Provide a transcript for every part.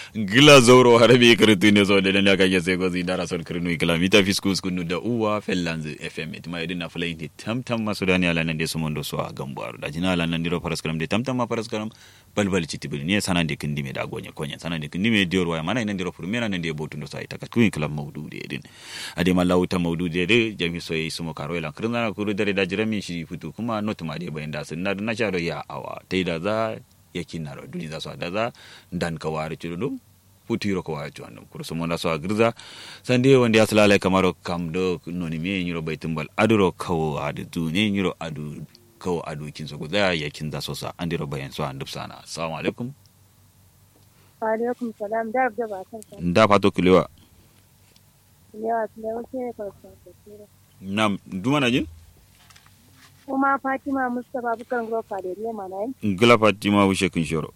gila zoro harabe kirtu ne so da ne kage sai gozi dara son kirnu kilomita fiskus kunu da uwa fellanz fm itma idina fulai de tamtam masudani ala nan de sumondo so a gambar da jina ala nan diro paraskaram de tamtam ma paraskaram balbal citibil ne sanan de kindi me da gonye konye sanan de kindi me dior waya mana nan diro furmena nan de botundo sai ta kun kilam mawdude din ade malauta mawdude de jami so yi sumo karo elan kirna kuru dare da jirami shi futu kuma not ma de bayin da sun na charo ya awa taida za yakin naro duni za so da za dan kawari chudo futiro ko wajo andum kurso mona so agirza sande wonde aslala kamaro kam do noni me nyiro baytumbal aduro kawo adu duni nyiro adu kawo adu kin so goda yakin da so sa andiro bayan so andum sana assalamu alaikum wa alaikum salam da ba san da fato kilewa kilewa ce ko nam duma na jin kuma Fatima Mustafa bukan grofa da riya mana yin ngila Fatima wushe kin shoro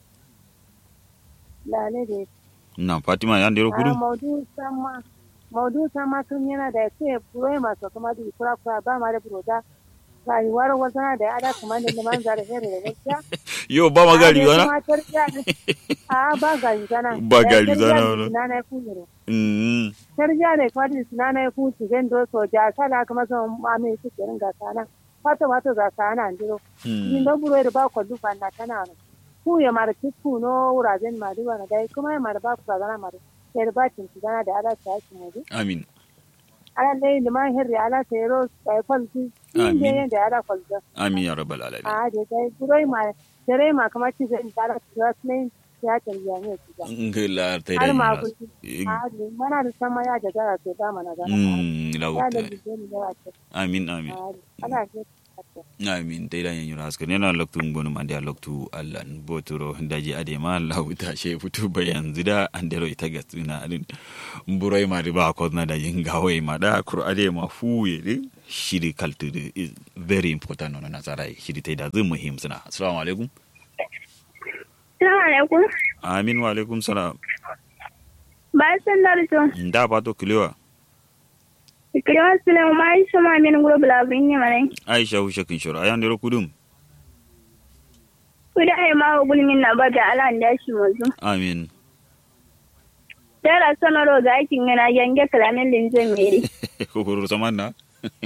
lale de na Fatima ya ndero kudu maudu sama tun yana da ce burai masu kuma da kura ba ma da buroda rayuwar wazana da ada kuma da liman zare here da gaskiya yo ba ma gari wana a ba gari zana na na kujero tarja ne kwadi na na kuci gendo so ja sala kuma so ame su kirin ga sana wato za sana ndiro ni ndo buro da ba ko dufa na kana ku ya mara kiku no wurajen mariwa na dai kuma ya mara ba ku gana mara sai ba tin gana da ala ta ki mu amin ala dai liman hirri ala sayro sai kwalti amin da ala kwalta amin ya rabbal alamin a dai buroi ma dare ma kamar ci zai tara ne ya tarbiya ne ki ga ngila tai har ma dai ku a mana da sama ya da gara sai ba mana gana lauta da amin amin ana ke amin dai dan yanyura haska ne na loktu ngonu mande loktu allan botoro daji adema lauta she futu bayan zida andero ita gatsuna adin mburai ma riba ko na da yingawai ma da kur adema fuye din shiri culture is very important on nasarai shiri tai da zai muhim suna assalamu alaikum assalamu alaikum amin wa alaikum salam ba san darto nda pato kilewa kilewa sele ma aisha ma min guro blabin ne mane aisha hushe kin shoro ayan dero kudum kuda ai ma gulmin na ba da ala da shi muzu amin dara sanaro ga aikin yana yange kalamin linje meri kokoro samanna